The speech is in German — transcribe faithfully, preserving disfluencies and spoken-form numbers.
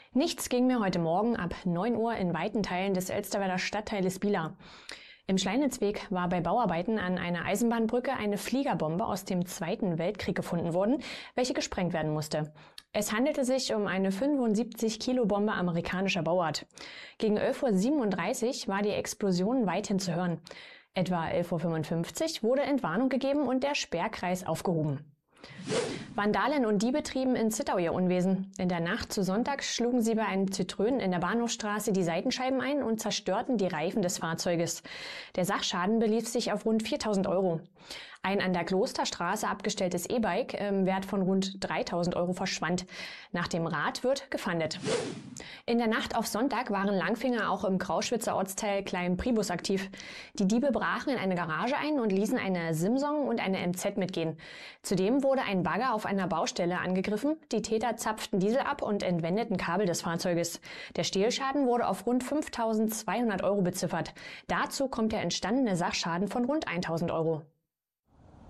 Nichts ging mehr heute Morgen ab neun Uhr in weiten Teilen des Elsterwerder Stadtteiles Bieler. Im Schleinitzweg war bei Bauarbeiten an einer Eisenbahnbrücke eine Fliegerbombe aus dem Zweiten Weltkrieg gefunden worden, welche gesprengt werden musste. Es handelte sich um eine fünfundsiebzig Kilo Bombe amerikanischer Bauart. Gegen elf Uhr siebenunddreißig war die Explosion weithin zu hören. Etwa elf Uhr fünfundfünfzig wurde Entwarnung gegeben und der Sperrkreis aufgehoben. Vandalen und Diebe trieben in Zittau ihr Unwesen. In der Nacht zu Sonntag schlugen sie bei einem Citroën in der Bahnhofstraße die Seitenscheiben ein und zerstörten die Reifen des Fahrzeuges. Der Sachschaden belief sich auf rund viertausend Euro. Ein an der Klosterstraße abgestelltes E-Bike im Wert von rund dreitausend Euro verschwand. Nach dem Rad wird gefahndet. In der Nacht auf Sonntag waren Langfinger auch im Grauschwitzer Ortsteil Klein-Priebus aktiv. Die Diebe brachen in eine Garage ein und ließen eine Simson und eine M Z mitgehen. Zudem wurde ein Bagger auf einer Baustelle angegriffen. Die Täter zapften Diesel ab und entwendeten Kabel des Fahrzeuges. Der Stehlschaden wurde auf rund fünftausendzweihundert Euro beziffert. Dazu kommt der entstandene Sachschaden von rund tausend Euro.